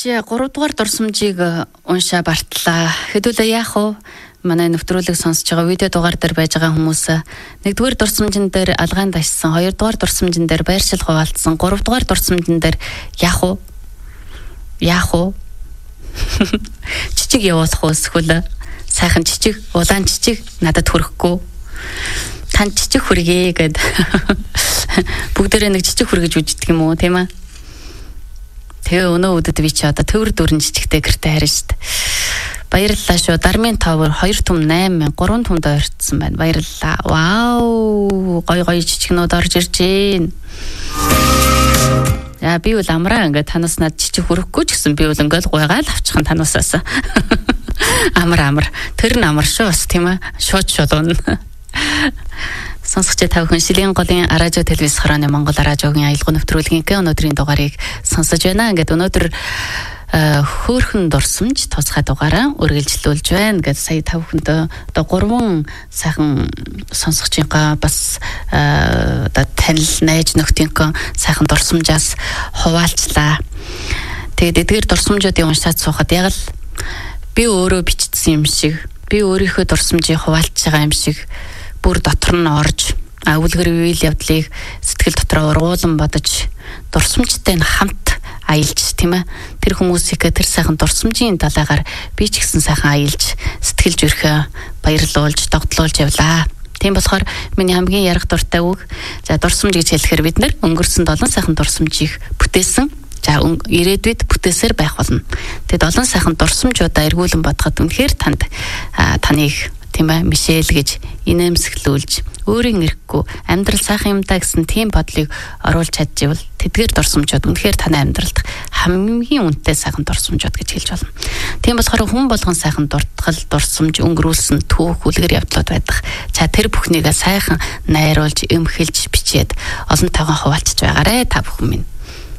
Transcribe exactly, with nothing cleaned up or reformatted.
За гурав дугаар дурсамжийг уншаа бартлаа. Хэдүүлээ яах вэ? Манай нэвтрүүлэг сонсож байгаа видео дугаар дээр байж байгаа хүмүүс нэгдүгээр дурсамжин дээр алгаан дашсан, хоёрдугаар дурсамжин дээр байршил хуваалцсан, гуравдугаар дурсамжин дээр яах вэ? Яах вэ? Жижиг явуулах уу эсвэл сайхан жижиг, улаан жижиг надад хүрэхгүй. Тань жижиг хүргэе гэд. Бүгдээрээ нэг жижиг хүргэж үждэг юм уу, тийм ээ? Тэгээ өнөө өдөд би чи одоо төвөр дөрөн жижигтэй гэртээ харин штт. Баярлалаа шүү. Дармын товор хоёр том восемь, гурван томд ойртсон байна. Баярлалаа. Вау! Гой гой жижигнүүд орж ирж байна. Яа би бол амраа ингээд танаас над жижиг хүрэхгүй ч гэсэн би бол ингээд гуйгаал авчихсан танаасаас. Амар амар. Тэр нь амар шүү бас тийм ээ. Шууд шууд унна. Сонсогч та бүхэн Шилийн голын радио телевиз хорооны Монгол радиогийн аялал нэвтрүүлгийн өнөөдрийн дугаарыг сонсож байна. Ингээд өнөөдөр хөөхөн дурсамж тусгай дугаараа үргэлжлүүлж байна. Ингээд сая та бүхэнд одоо гурван сайхан сонсогчийнхаа бас одоо танил найз нөхдийнхөө сайхан дурсамжаас хуваалцлаа. Тэгээд эдгээр дурсамжуудыг уншаад суухад яг л би өөрөө бичсэн юм шиг, би өөрийнхөө дурсамжийг хуваалцж байгаа юм шиг бүр дотор нь орж үлгэр үйл явдлыг сэтгэл дотроо ургуулan бодож дурсамжтай хамт аялж тийм ээ тэр хүмүүсийг тэр сайхан дурсамжийн талаагаар би ч гэсэн сайхан аялж сэтгэлж өрхөө баярлуулж догтлуулж явлаа. Тийм болохоор миний хамгийн ярах дуртай үг за дурсамж гэж хэлэхээр бид нэр өнгөрсөн долоон сайхан дурсамжийг бүтээсэн. За ирээдүйд бүтээсээр байх болно. Тэгэд олон сайхан дурсамжуудаа эргүүлэн бодоход үнэхээр танд таныг тийм ээ Мишель гэж инээмсэглүүлж өөрийн эрэхгүй амьдрал сайхан юм даа гэсэн тийм бодлыг оруулж чадчихвал тэдгээр дурсамжууд үнэхээр таны амьдралд хамгийн үнэтэй сайхан дурсамжууд гэж хэлж болно. Тийм болохоор хүн болгон сайхан дуртгал дурсамж өнгөрүүлсэн түүх үлгэр явдлууд байдаг. За тэр бүхнийг сайхан найруулж эмхэлж бичээд олон тайгаан хуваалцж байгаарэ та бүхэн минь.